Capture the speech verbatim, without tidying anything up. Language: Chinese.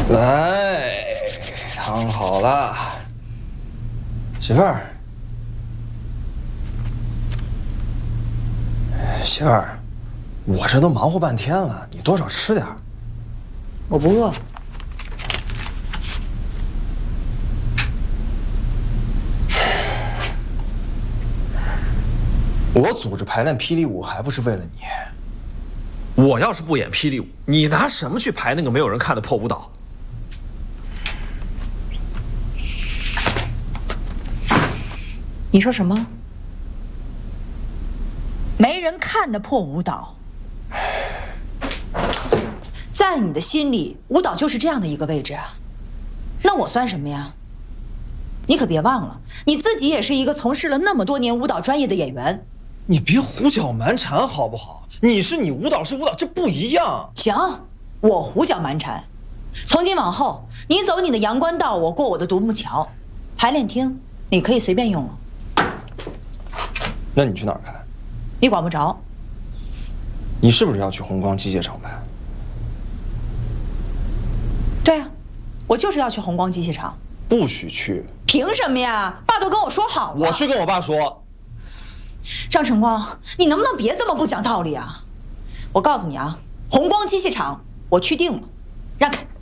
来，汤好了，媳妇儿，媳妇儿，我这都忙活半天了，你多少吃点儿。 我不饿。 我组织排练霹雳舞还不是为了你？我要是不演霹雳舞，你拿什么去排那个没有人看的破舞蹈？ 你说什么？没人看的破舞蹈，在你的心里，舞蹈就是这样的一个位置啊。那我算什么呀？你可别忘了，你自己也是一个从事了那么多年舞蹈专业的演员。 你别胡搅蛮缠好不好？你是你，舞蹈是舞蹈，这不一样。 行，我胡搅蛮缠。从今往后，你走你的阳关道，我过我的独木桥。排练厅你可以随便用了。 那你去哪儿排？ 你管不着。 你是不是要去红光机械厂排？ 对啊，我就是要去红光机械厂。 不许去！ 凭什么呀？爸都跟我说好了。 我去跟我爸说。 张晨光，你能不能别这么不讲道理啊？我告诉你啊，红光机械厂我去定了，让开。